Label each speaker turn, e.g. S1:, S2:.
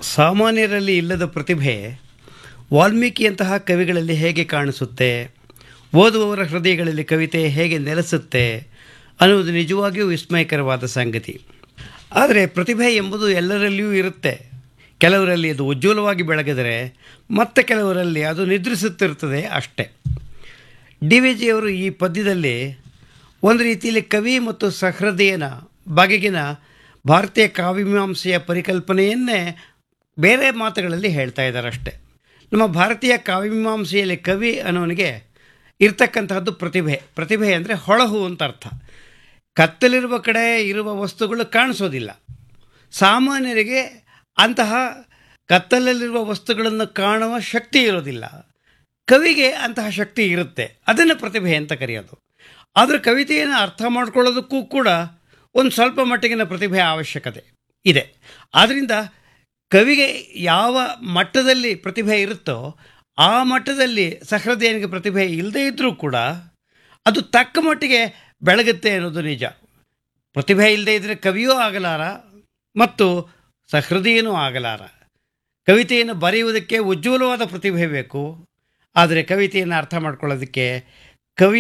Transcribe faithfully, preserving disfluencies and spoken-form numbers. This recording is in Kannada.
S1: ಸಾಮಾನ್ಯರಲ್ಲಿ ಇಲ್ಲದ ಪ್ರತಿಭೆ ವಾಲ್ಮೀಕಿಯಂತಹ ಕವಿಗಳಲ್ಲಿ ಹೇಗೆ ಕಾಣಿಸುತ್ತೆ, ಓದುವವರ ಹೃದಯಗಳಲ್ಲಿ ಕವಿತೆ ಹೇಗೆ ನೆಲೆಸುತ್ತೆ ಅನ್ನುವುದು ನಿಜವಾಗಿಯೂ ವಿಸ್ಮಯಕರವಾದ ಸಂಗತಿ. ಆದರೆ ಪ್ರತಿಭೆ ಎಂಬುದು ಎಲ್ಲರಲ್ಲಿಯೂ ಇರುತ್ತೆ. ಕೆಲವರಲ್ಲಿ ಅದು ಉಜ್ವಲವಾಗಿ ಬೆಳಗಿದರೆ ಮತ್ತೆ ಕೆಲವರಲ್ಲಿ ಅದು ನಿದ್ರಿಸುತ್ತಿರ್ತದೆ ಅಷ್ಟೇ. ಡಿ ವಿ ಜಿಯವರು ಈ ಪದ್ಯದಲ್ಲಿ ಒಂದು ರೀತಿಯಲ್ಲಿ ಕವಿ ಮತ್ತು ಸಹೃದಯನ ಬಗೆಗಿನ ಭಾರತೀಯ ಕಾವ್ಯಮೀಮಾಂಸೆಯ ಪರಿಕಲ್ಪನೆಯನ್ನೇ ಬೇರೆ ಮಾತುಗಳಲ್ಲಿ ಹೇಳ್ತಾ ಇದ್ದಾರೆ ಅಷ್ಟೆ. ನಮ್ಮ ಭಾರತೀಯ ಕಾವ್ಯಮೀಮಾಂಸೆಯಲ್ಲಿ ಕವಿ ಅನ್ನೋನಿಗೆ ಇರ್ತಕ್ಕಂತಹದ್ದು ಪ್ರತಿಭೆ. ಪ್ರತಿಭೆ ಅಂದರೆ ಹೊಳಹು ಅಂತ ಅರ್ಥ. ಕತ್ತಲಿರುವ ಕಡೆ ಇರುವ ವಸ್ತುಗಳು ಕಾಣಿಸೋದಿಲ್ಲ. ಸಾಮಾನ್ಯರಿಗೆ ಅಂತಹ ಕತ್ತಲಲ್ಲಿರುವ ವಸ್ತುಗಳನ್ನು ಕಾಣುವ ಶಕ್ತಿ ಇರೋದಿಲ್ಲ. ಕವಿಗೆ ಅಂತಹ ಶಕ್ತಿ ಇರುತ್ತೆ. ಅದನ್ನು ಪ್ರತಿಭೆ ಅಂತ ಕರೆಯೋದು. ಆದರೆ ಕವಿತೆಯನ್ನು ಅರ್ಥ ಮಾಡ್ಕೊಳ್ಳೋದಕ್ಕೂ ಕೂಡ ಒಂದು ಸ್ವಲ್ಪ ಮಟ್ಟಿಗಿನ ಪ್ರತಿಭೆ ಅವಶ್ಯಕತೆ ಇದೆ. ಆದ್ದರಿಂದ ಕವಿಗೆ ಯಾವ ಮಟ್ಟದಲ್ಲಿ ಪ್ರತಿಭೆ ಇರುತ್ತೋ ಆ ಮಟ್ಟದಲ್ಲಿ ಸಹೃದಯನಿಗೆ ಪ್ರತಿಭೆ ಇಲ್ಲದೇ ಇದ್ದರೂ ಕೂಡ ಅದು ತಕ್ಕ ಮಟ್ಟಿಗೆ ಬೆಳಗುತ್ತೆ ಅನ್ನೋದು ನಿಜ. ಪ್ರತಿಭೆ ಇಲ್ಲದೇ ಇದ್ದರೆ ಕವಿಯೂ ಆಗಲಾರ ಮತ್ತು ಸಹೃದಯನೂ ಆಗಲಾರ. ಕವಿತೆಯನ್ನು ಬರೆಯುವುದಕ್ಕೆ ಉಜ್ವಲವಾದ ಪ್ರತಿಭೆ ಬೇಕು. ಆದರೆ ಕವಿತೆಯನ್ನು ಅರ್ಥ ಮಾಡ್ಕೊಳ್ಳೋದಕ್ಕೆ